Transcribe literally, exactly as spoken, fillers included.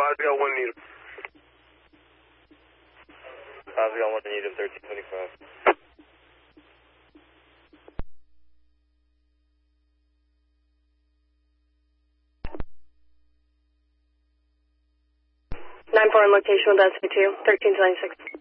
Oscar one Needham. Oscar one Needham, thirteen twenty-five. nine four on location with S C two, thirteen twenty-six.